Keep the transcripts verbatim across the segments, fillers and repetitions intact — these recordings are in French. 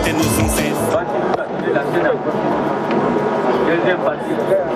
et nos ancêtres. Deuxième partie.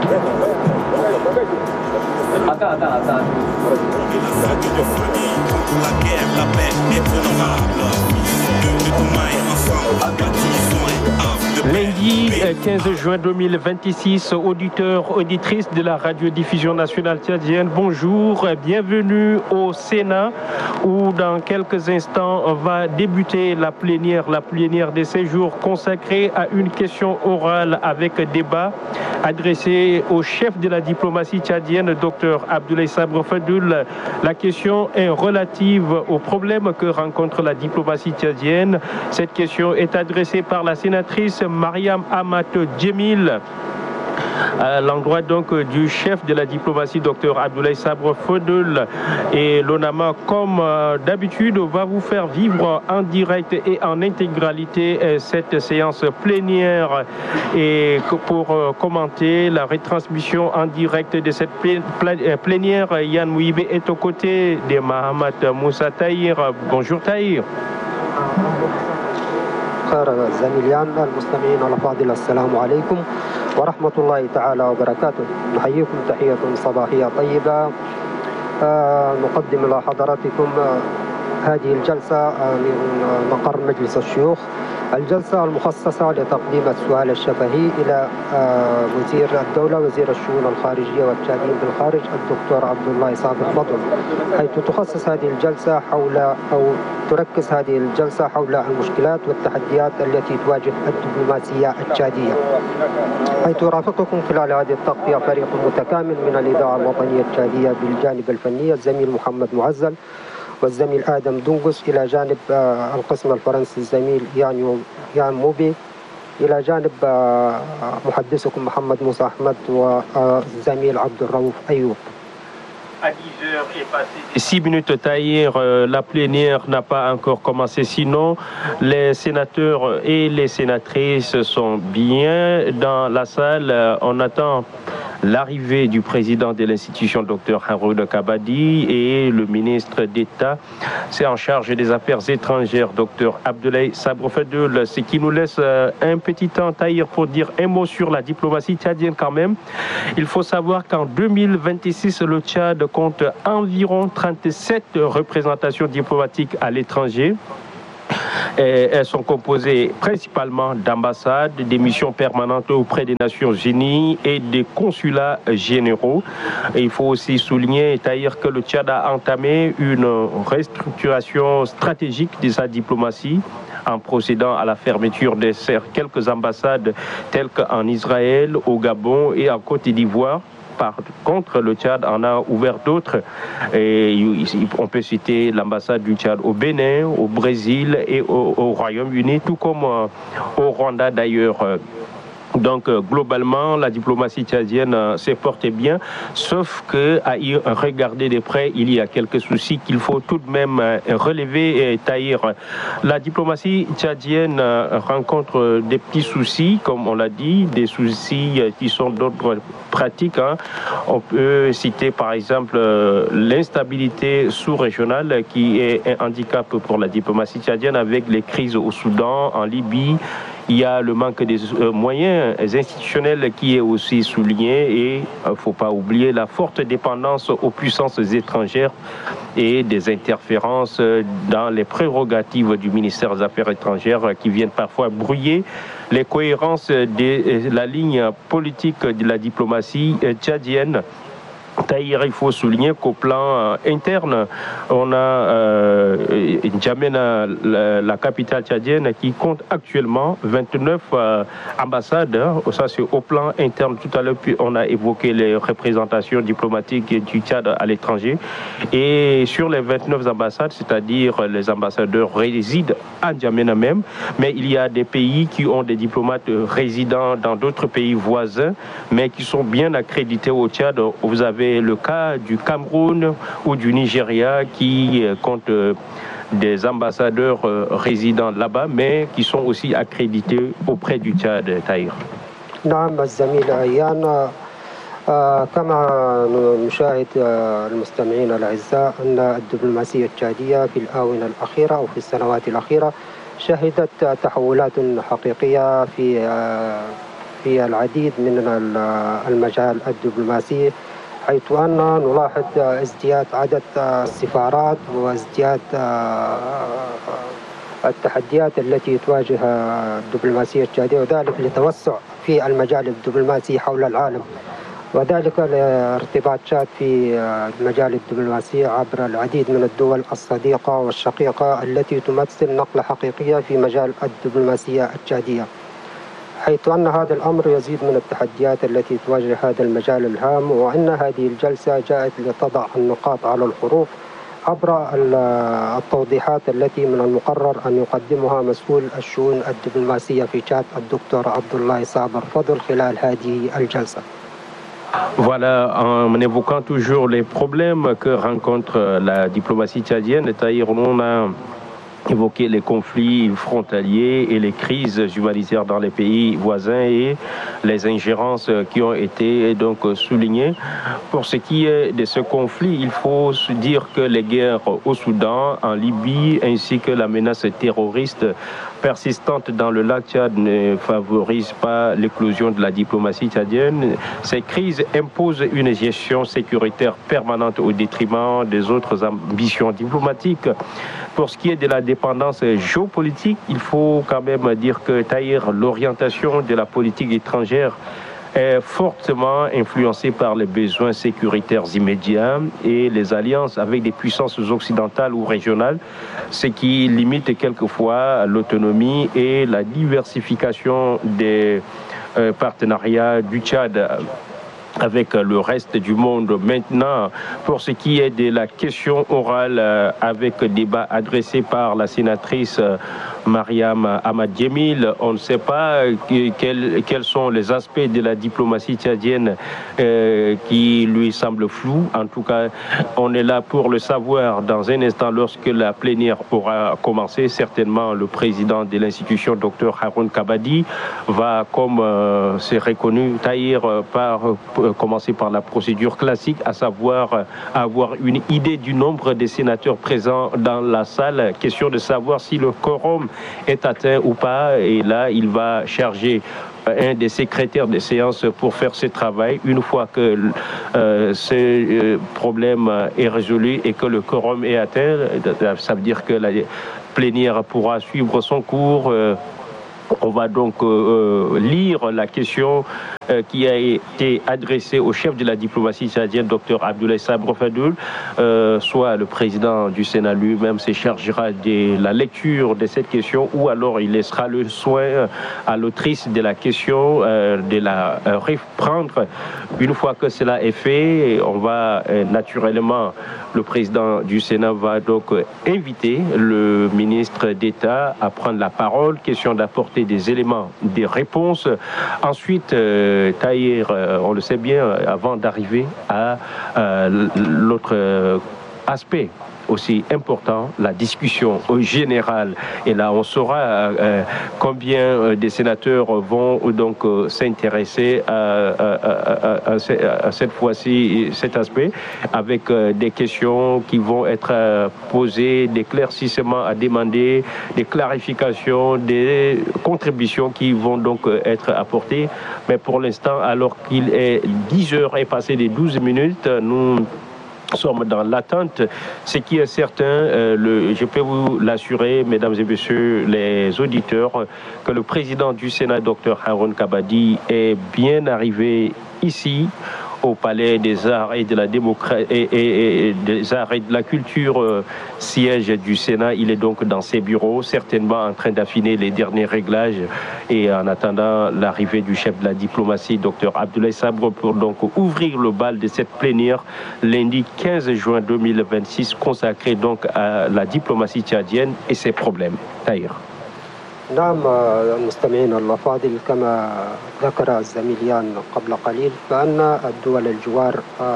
Attends, attends, attends. La de famille, contre la guerre, la paix est honorable. De demain ensemble, bâtissons un havre de paix. Lundi quinze juin deux mille vingt-six, auditeurs, auditrices de la radiodiffusion nationale tchadienne, bonjour, bienvenue au Sénat où dans quelques instants va débuter la plénière, la plénière des séjours consacrée à une question orale avec débat adressée au chef de la diplomatie tchadienne, Dr Abdoulaye Sabre Fadoul. La question est relative aux problèmes que rencontre la diplomatie tchadienne. Cette question est adressée par la sénatrice Mariam Amat Djemil à l'endroit donc du chef de la diplomatie, Dr Abdoulaye Sabre Fadoul. Et l'ONAMA, comme d'habitude, va vous faire vivre en direct et en intégralité cette séance plénière. Et pour commenter la retransmission en direct de cette plénière, Yann Mouibé est aux côtés de Mahamat Moussa Tahir. Bonjour Tahir. زميل يان المستمعين الأفاضل السلام عليكم ورحمة الله تعالى وبركاته. نحييكم تحية صباحية طيبة. آه نقدم إلى حضراتكم آه هذه الجلسة آه من مقر مجلس الشيوخ، الجلسة المخصصة لتقديم السؤال الشفهي إلى آه وزير الدولة وزير الشؤون الخارجية والتشادين بالخارج الدكتور عبد الله صابر فضل، حيث تخصص هذه الجلسة حول أو تركز هذه الجلسة حول المشكلات والتحديات التي تواجه الدبلوماسية التشادية، حيث يرافقكم خلال هذه التغطية فريق متكامل من الإذاعة الوطنية التشادية بالجانب الفني الزميل محمد معزل والزميل آدم دونغوس، إلى جانب القسم الفرنسي الزميل يان يان موبي، إلى جانب محدثكم محمد موسى أحمد والزميل عبد الرؤوف أيوب. À dix heures est passé six minutes, Tahir. Euh, la plénière n'a pas encore commencé. Sinon, les sénateurs et les sénatrices sont bien dans la salle. Euh, on attend l'arrivée du président de l'institution, Dr Haroun Kabadi, et le ministre d'État, c'est en charge des affaires étrangères, Dr Abdoulaye Sabre Fadoul. Ce qui nous laisse euh, un petit temps, Tahir, pour dire un mot sur la diplomatie tchadienne quand même. Il faut savoir qu'en deux mille vingt-six, le Tchad compte environ trente-sept représentations diplomatiques à l'étranger. Et elles sont composées principalement d'ambassades, des missions permanentes auprès des Nations Unies et des consulats généraux. Et il faut aussi souligner, Tahir, que le Tchad a entamé une restructuration stratégique de sa diplomatie en procédant à la fermeture de quelques ambassades telles qu'en Israël, au Gabon et en Côte d'Ivoire. Par contre, le Tchad en a ouvert d'autres. Et on peut citer l'ambassade du Tchad au Bénin, au Brésil et au, au Royaume-Uni, tout comme euh, au Rwanda d'ailleurs. Donc, euh, globalement, la diplomatie tchadienne euh, s'est portée bien, sauf qu'à y regarder de près, il y a quelques soucis qu'il faut tout de même euh, relever et tailler. La diplomatie tchadienne euh, rencontre des petits soucis, comme on l'a dit, des soucis euh, qui sont d'ordre pratique. Hein. On peut citer par exemple euh, l'instabilité sous-régionale qui est un handicap pour la diplomatie tchadienne avec les crises au Soudan, en Libye. Il y a le manque des euh, moyens institutionnels qui est aussi souligné et il ne faut pas oublier la forte dépendance aux puissances étrangères et des interférences dans les prérogatives du ministère des Affaires étrangères qui viennent parfois brouiller les cohérences de la ligne politique de la diplomatie tchadienne. Tahir, il faut souligner qu'au plan euh, interne, on a euh, N'Djamena, la, la capitale tchadienne, qui compte actuellement vingt-neuf euh, ambassades. Hein. Ça, c'est au plan interne. Tout à l'heure, on a évoqué les représentations diplomatiques du Tchad à l'étranger. Et sur les vingt-neuf ambassades, c'est-à-dire les ambassadeurs résident à N'Djamena même, mais il y a des pays qui ont des diplomates résidant dans d'autres pays voisins, mais qui sont bien accrédités au Tchad. Vous avez le cas du Cameroun ou du Nigeria qui compte des ambassadeurs résidents là-bas, mais qui sont aussi accrédités auprès du Tchad, Tahir. نعم الزميل أيان كما نشاهد المستمعين الأعزاء أن الدبلوماسية التشادية في الآونة الأخيرة أو في السنوات الأخيرة شهدت تحولات حقيقية في في العديد من المجال الدبلوماسي، حيث أن نلاحظ ازدياد عدد السفارات وازدياد التحديات التي تواجه الدبلوماسية التشادية، وذلك لتوسع في المجال الدبلوماسي حول العالم، وذلك لارتباط تشاد في المجال الدبلوماسي عبر العديد من الدول الصديقة والشقيقة التي تمثل نقلة حقيقية في مجال الدبلوماسية التشادية، حيث أن هذا الأمر يزيد من التحديات التي تواجه هذا المجال الهام، وأن هذه الجلسة جاءت لتضع النقاط على الحروف عبر التوضيحات التي من المقرر أن يقدمها مسؤول الشؤون الدبلوماسية في تشاد الدكتور عبد الله صابر فضل خلال هذه الجلسة. Voilà, en évoquant toujours les problèmes que rencontre la diplomatie tchadienne, Tahir, on a évoqué les conflits frontaliers et les crises humanitaires dans les pays voisins et les ingérences qui ont été donc soulignées. Pour ce qui est de ce conflit, il faut se dire que les guerres au Soudan, en Libye, ainsi que la menace terroriste persistante dans le lac Tchad ne favorisent pas l'éclosion de la diplomatie tchadienne. Ces crises imposent une gestion sécuritaire permanente au détriment des autres ambitions diplomatiques. Pour ce qui est de la dépendance géopolitique, il faut quand même dire que Tahir, l'orientation de la politique étrangère est fortement influencée par les besoins sécuritaires immédiats et les alliances avec des puissances occidentales ou régionales, ce qui limite quelquefois l'autonomie et la diversification des euh, partenariats du Tchad avec le reste du monde. Maintenant, pour ce qui est de la question orale avec débat adressé par la sénatrice Mariam Ahmad Djemil, on ne sait pas quels, quels sont les aspects de la diplomatie tchadienne euh, qui lui semblent flous. En tout cas, on est là pour le savoir dans un instant lorsque la plénière aura commencé. Certainement, le président de l'institution, Dr Haroun Kabadi, va, comme euh, c'est reconnu, Tahir, par euh, commencer par la procédure classique, à savoir avoir une idée du nombre de sénateurs présents dans la salle. Question de savoir si le quorum est atteint ou pas. Et là, il va charger un des secrétaires des séances pour faire ce travail. Une fois que euh, ce euh, problème est résolu et que le quorum est atteint, ça veut dire que la plénière pourra suivre son cours. Euh, On va donc euh, lire la question euh, qui a été adressée au chef de la diplomatie tchadienne, Dr Abdoulaye Sabr Fadoul. Euh, soit le président du Sénat lui-même se chargera de la lecture de cette question, ou alors il laissera le soin à l'autrice de la question euh, de la euh, reprendre. Une fois que cela est fait, on va euh, naturellement, le président du Sénat va donc euh, inviter le ministre d'État à prendre la parole. Question d'apporter des éléments, des réponses. Ensuite, euh, Tahir, euh, on le sait bien, avant d'arriver à euh, l'autre euh, aspect aussi important, la discussion générale. Et là, on saura euh, combien des sénateurs vont donc euh, s'intéresser à, à, à, à, à cette fois-ci, cet aspect, avec euh, des questions qui vont être euh, posées, des éclaircissements à demander, des clarifications, des contributions qui vont donc être apportées. Mais pour l'instant, alors qu'il est dix heures et passé des douze minutes, nous sommes dans l'attente. Ce qui est certain, euh, le, je peux vous l'assurer, mesdames et messieurs les auditeurs, que le président du Sénat, Dr Haroun Kabadi, est bien arrivé ici au Palais des Arts et de la démocratie et, et, et des Arts et de la Culture, euh, siège du Sénat. Il est donc dans ses bureaux, certainement en train d'affiner les derniers réglages, et en attendant l'arrivée du chef de la diplomatie, Dr Abdoulaye Sabr, pour donc ouvrir le bal de cette plénière lundi quinze juin deux mille vingt-six, consacrée donc à la diplomatie tchadienne et ses problèmes. Tahir. نعم المستمعين الأفاضل، كما ذكر الزميليان قبل قليل بأن الدول الجوار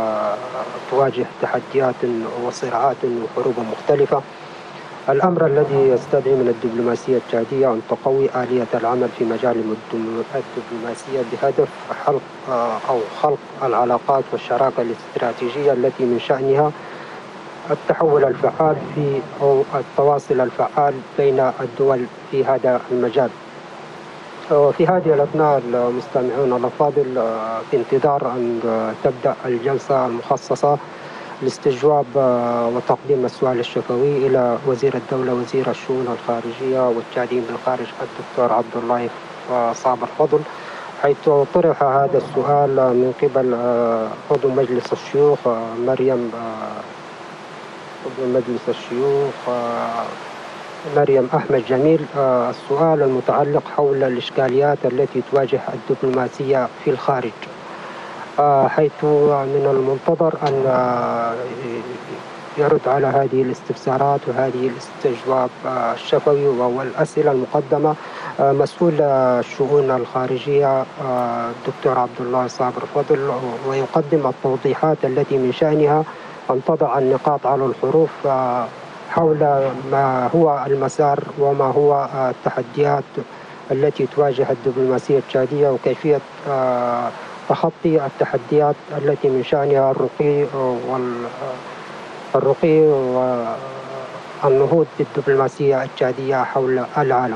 تواجه تحديات وصراعات وحروب مختلفة. الأمر الذي يستدعي من الدبلوماسية التشادية أن تقوي آلية العمل في مجال الدبلوماسية بهدف حلق أو خلق العلاقات والشراكة الاستراتيجية التي من شأنها التحول الفعال في أو التواصل الفعال بين الدول في هذا المجال. وفي هذه الأثناء المستمعون الأفاضل في انتظار أن تبدأ الجلسة المخصصة لاستجواب وتقديم السؤال الشفوي إلى وزير الدولة وزير الشؤون الخارجية والتعليم بالخارج الدكتور عبد الله صابر فضل، حيث طرح هذا السؤال من قبل عضو مجلس الشيوخ مريم عضو مجلس الشيوخ مريم أحمد جميل، السؤال المتعلق حول الإشكاليات التي تواجه الدبلوماسية في الخارج، حيث من المنتظر أن يرد على هذه الاستفسارات وهذه الاستجواب الشفوي والأسئلة المقدمة مسؤول الشؤون الخارجية الدكتور عبد الله صابر فضل، ويقدم التوضيحات التي من شأنها أن تضع النقاط على الحروف حول ما هو المسار وما هو التحديات التي تواجه الدبلوماسية التشادية وكيفية تخطي التحديات التي من شأنها الرقي والرقي والنهوض بالدبلوماسية التشادية حول العالم.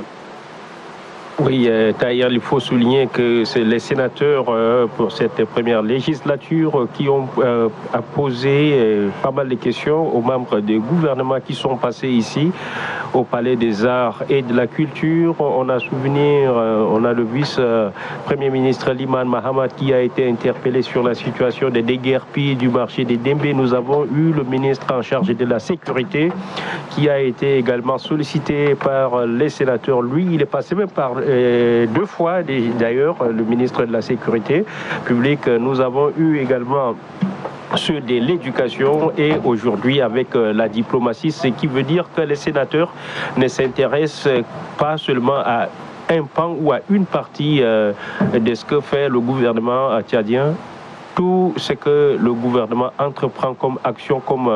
Oui, euh, d'ailleurs, il faut souligner que c'est les sénateurs euh, pour cette première législature euh, qui ont euh, posé euh, pas mal de questions aux membres du gouvernement qui sont passés ici au Palais des Arts et de la Culture. On a souvenir, euh, on a le vice-premier ministre Liman Mahamad qui a été interpellé sur la situation des déguerpis du marché des Dembé. Nous avons eu le ministre en charge de la sécurité qui a été également sollicité par les sénateurs. Lui, il est passé même par Euh, deux fois d'ailleurs, le ministre de la Sécurité publique. Nous avons eu également ceux de l'éducation et aujourd'hui avec euh, la diplomatie, ce qui veut dire que les sénateurs ne s'intéressent pas seulement à un pan ou à une partie euh, de ce que fait le gouvernement tchadien. Tout ce que le gouvernement entreprend comme action, comme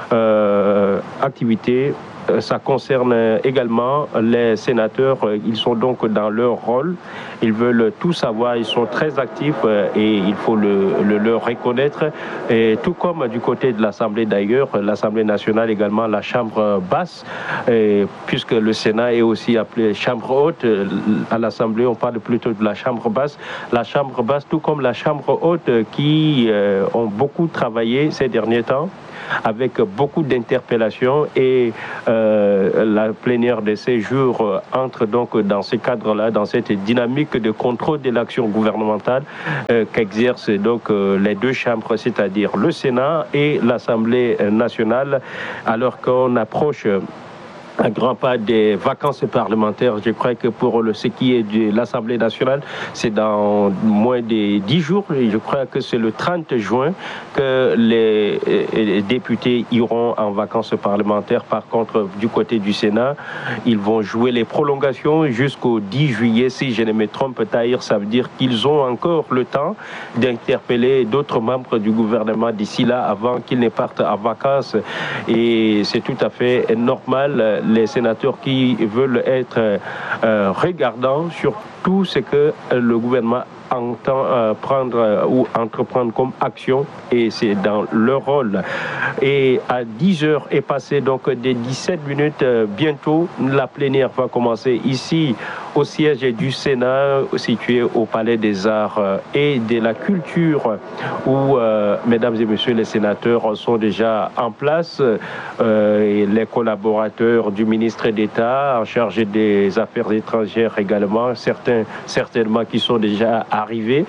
euh, activité, ça concerne également les sénateurs. Ils sont donc dans leur rôle. Ils veulent tout savoir. Ils sont très actifs et il faut le, le leur reconnaître. Et tout comme du côté de l'Assemblée d'ailleurs, l'Assemblée nationale également, la Chambre basse, et puisque le Sénat est aussi appelé Chambre haute. À l'Assemblée, on parle plutôt de la Chambre basse. La Chambre basse, tout comme la Chambre haute, qui euh, ont beaucoup travaillé ces derniers temps, avec beaucoup d'interpellations et euh, la plénière de ces jours entre donc dans ce cadre-là, dans cette dynamique de contrôle de l'action gouvernementale euh, qu'exercent donc euh, les deux chambres, c'est-à-dire le Sénat et l'Assemblée nationale, alors qu'on approche un grand pas des vacances parlementaires. Je crois que pour le, ce qui est de l'Assemblée nationale, c'est dans moins de dix jours. Je crois que c'est le trente juin que les, les députés iront en vacances parlementaires. Par contre, du côté du Sénat, ils vont jouer les prolongations jusqu'au dix juillet. Si je ne me trompe, Tahir, ça veut dire qu'ils ont encore le temps d'interpeller d'autres membres du gouvernement d'ici là avant qu'ils ne partent en vacances. Et c'est tout à fait normal. Les sénateurs qui veulent être euh, regardants sur tout ce que le gouvernement entend euh, prendre euh, ou entreprendre comme action, et c'est dans leur rôle. Et à dix heures est passé donc des dix-sept minutes, euh, bientôt la plénière va commencer ici au siège du Sénat situé au Palais des Arts et de la Culture où euh, mesdames et messieurs les sénateurs sont déjà en place, euh, et les collaborateurs du ministre d'État en charge des affaires étrangères également, certains certainement qui sont déjà arrivés,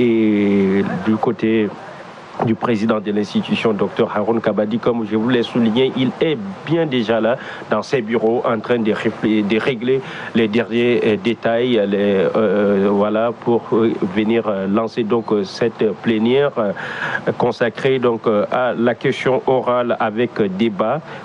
et du côté du président de l'institution, docteur Haroun Kabadi, comme je vous l'ai souligné, il est bien déjà là dans ses bureaux en train de, de régler les derniers détails, les, euh, voilà, pour venir lancer donc cette plénière consacrée donc à la question orale avec débat.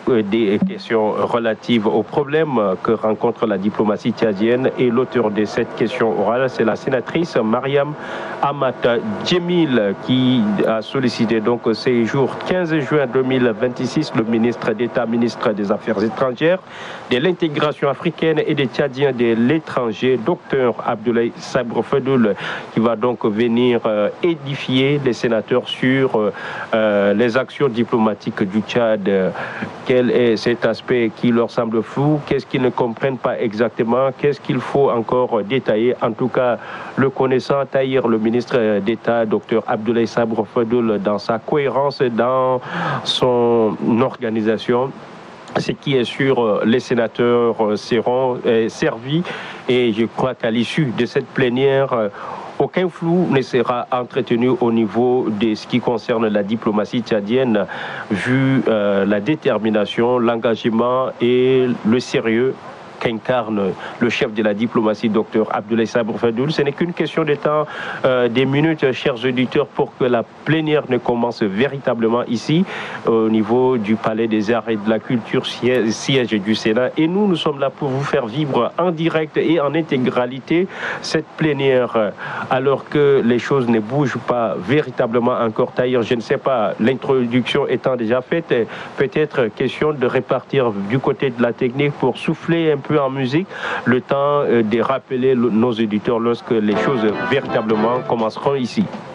des questions relatives aux problèmes que rencontre la diplomatie tchadienne. Et l'auteur de cette question orale, c'est la sénatrice Mariam Amata Djemil, qui a sollicité donc ces jours quinze juin deux mille vingt-six le ministre d'État, ministre des Affaires étrangères, de l'intégration africaine et des Tchadiens de l'étranger, docteur Abdoulaye Sabre Fedoul, qui va donc venir euh, édifier les sénateurs sur euh, euh, les actions diplomatiques du Tchad. Quel est cet aspect qui leur semble flou? Qu'est-ce qu'ils ne comprennent pas exactement? Qu'est-ce qu'il faut encore détailler? En tout cas, le connaissant, Tahir, le ministre d'État, docteur Abdoulaye Sabre Fedoul, dans sa cohérence, dans son organisation, ce qui est sûr, les sénateurs seront servis, et je crois qu'à l'issue de cette plénière, aucun flou ne sera entretenu au niveau de ce qui concerne la diplomatie tchadienne, vu euh, la détermination, l'engagement et le sérieux qu'incarne le chef de la diplomatie, docteur Abdoulaye Sabre Fedoul. Ce n'est qu'une question de temps, euh, des minutes, chers auditeurs, pour que la plénière ne commence véritablement ici, au niveau du Palais des Arts et de la Culture, siège du Sénat. Et nous, nous sommes là pour vous faire vivre en direct et en intégralité cette plénière, alors que les choses ne bougent pas véritablement encore. D'ailleurs, je ne sais pas, l'introduction étant déjà faite, peut-être question de répartir du côté de la technique pour souffler un peu en musique, le temps de rappeler nos éditeurs lorsque les choses véritablement commenceront ici.